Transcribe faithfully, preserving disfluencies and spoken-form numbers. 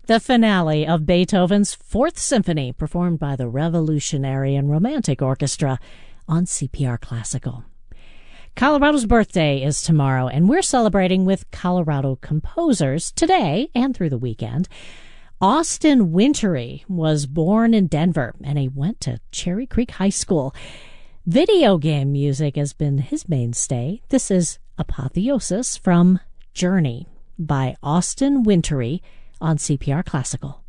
the finale of Beethoven's Fourth Symphony, performed by the Revolutionary and Romantic Orchestra on C P R Classical. Colorado's birthday is tomorrow, and we're celebrating with Colorado composers today and through the weekend. Austin Wintory was born in Denver, and he went to Cherry Creek High School. Video game music has been his mainstay. This is Apotheosis from Journey by Austin Wintory on C P R Classical.